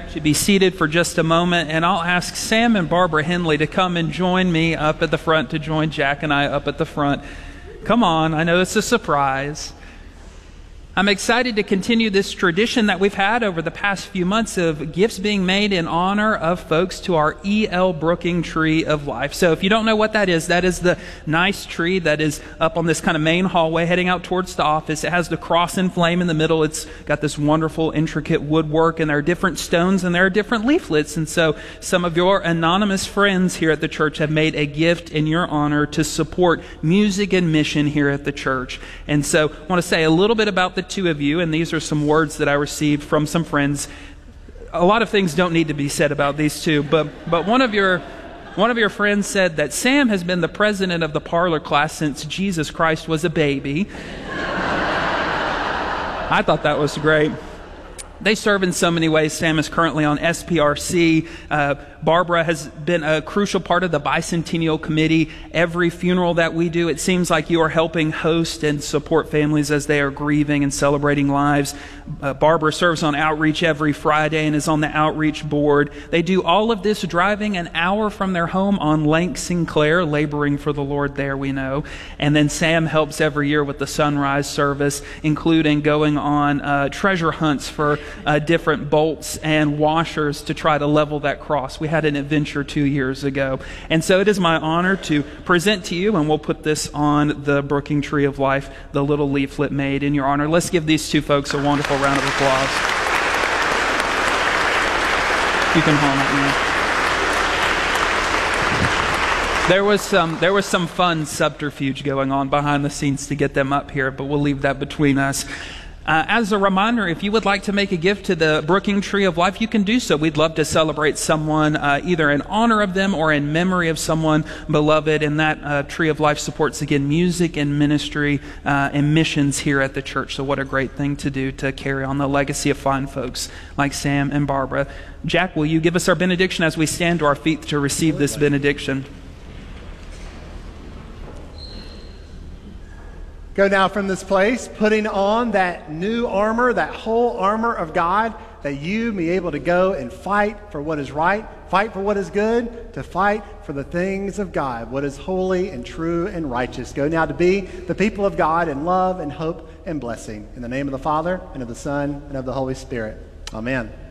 to be seated for just a moment, and I'll ask Sam and Barbara Henley to come and join me up at the front, to join Jack and I up at the front. Come on, I know it's a surprise. I'm excited to continue this tradition that we've had over the past few months of gifts being made in honor of folks to our E.L. Brooking Tree of Life. So if you don't know what that is the nice tree that is up on this kind of main hallway heading out towards the office. It has the cross and flame in the middle. It's got this wonderful, intricate woodwork, and there are different stones and there are different leaflets. And so some of your anonymous friends here at the church have made a gift in your honor to support music and mission here at the church. And so I want to say a little bit about the two of you, and these are some words that I received from some friends. A lot of things don't need to be said about these two, but one of your friends said that Sam has been the president of the parlor class since Jesus Christ was a baby. I thought that was great. They serve in so many ways. Sam is currently on SPRC. Barbara has been a crucial part of the Bicentennial Committee. Every funeral that we do, it seems like you are helping host and support families as they are grieving and celebrating lives. Barbara serves on outreach every Friday and is on the outreach board. They do all of this driving an hour from their home on Lake Sinclair, laboring for the Lord there, we know. And then Sam helps every year with the sunrise service, including going on treasure hunts for different bolts and washers to try to level that cross. We had an adventure 2 years ago. And so it is my honor to present to you, and we'll put this on the Brooking Tree of Life, the little leaflet made in your honor. Let's give these two folks a wonderful round of applause. You can home at me. There was some fun subterfuge going on behind the scenes to get them up here, but we'll leave that between us. As a reminder, if you would like to make a gift to the Brooking Tree of Life, you can do so. We'd love to celebrate someone either in honor of them or in memory of someone beloved. And that Tree of Life supports, again, music and ministry and missions here at the church. So what a great thing to do to carry on the legacy of fine folks like Sam and Barbara. Jack, will you give us our benediction as we stand to our feet to receive this benediction? Go now from this place, putting on that new armor, that whole armor of God, that you may be able to go and fight for what is right, fight for what is good, to fight for the things of God, what is holy and true and righteous. Go now to be the people of God in love and hope and blessing. In the name of the Father, and of the Son, and of the Holy Spirit. Amen.